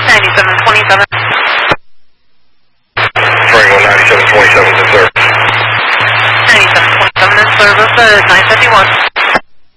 9727. Frango 9727 in service. 9727 in service at 951.